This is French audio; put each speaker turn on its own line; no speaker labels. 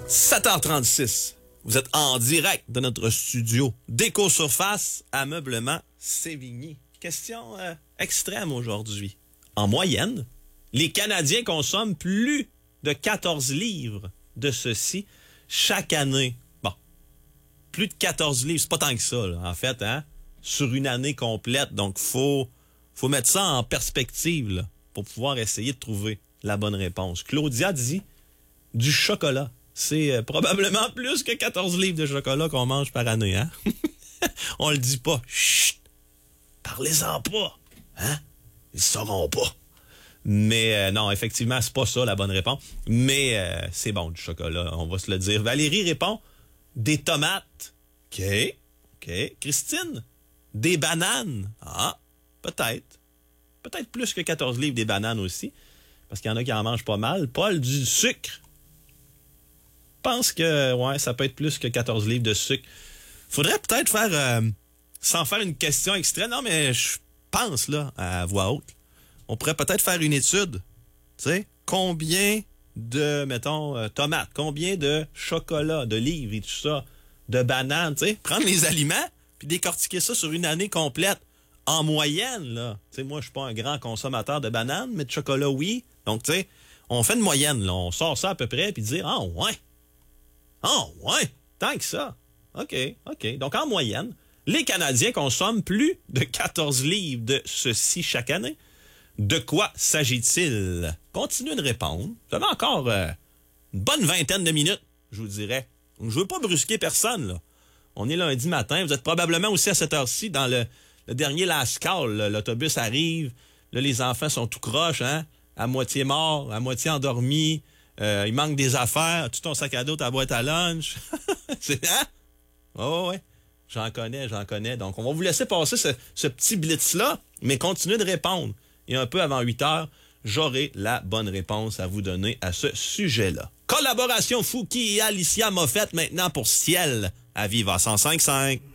7h36. Vous êtes en direct de notre studio d'Éco-Surface Ameublement Sévigny. Question extrême aujourd'hui. En moyenne, les Canadiens consomment plus de 14 livres de ceci chaque année. Bon, plus de 14 livres, c'est pas tant que ça, là, en fait, hein? Sur une année complète. Donc, faut mettre ça en perspective là, pour pouvoir essayer de trouver la bonne réponse. Claudia dit du chocolat. C'est probablement plus que 14 livres de chocolat qu'on mange par année, hein? On le dit pas. Chut! Parlez-en pas! Hein? Ils sauront pas. Mais non, effectivement, c'est pas ça la bonne réponse. Mais c'est bon, du chocolat, on va se le dire. Valérie répond des tomates. OK. Christine, des bananes. Ah, peut-être. Peut-être plus que 14 livres des bananes aussi. Parce qu'il y en a qui en mangent pas mal. Paul, du sucre. Je pense que ça peut être plus que 14 livres de sucre. Faudrait peut-être faire, sans faire une question extrême, non, mais je pense, là, à voix haute, on pourrait peut-être faire une étude. Tu sais, combien de, mettons, tomates, combien de chocolat, de livres et tout ça, de bananes, tu sais, prendre les aliments puis décortiquer ça sur une année complète. En moyenne, là. Tu sais, moi, je suis pas un grand consommateur de bananes, mais de chocolat, oui. Donc, tu sais, on fait une moyenne, là. On sort ça à peu près puis dire, ah, ouais. Oh, ouais, tant que ça. OK. Donc, en moyenne, les Canadiens consomment plus de 14 livres de ceci chaque année. De quoi s'agit-il? Continuez de répondre. Vous avez encore une bonne vingtaine de minutes, je vous dirais. Donc, je veux pas brusquer personne, là. On est lundi matin. Vous êtes probablement aussi à cette heure-ci dans le dernier last call. Là. L'autobus arrive. Là, les enfants sont tout croches, hein? À moitié morts, à moitié endormis. Il manque des affaires, tout ton sac à dos, ta boîte à lunch. C'est hein? Oh, ouais. J'en connais. Donc, on va vous laisser passer ce petit blitz-là, mais continuez de répondre. Et un peu avant 8 heures, j'aurai la bonne réponse à vous donner à ce sujet-là. Collaboration Fouki et Alicia Moffett maintenant pour Ciel à Viva 105.5.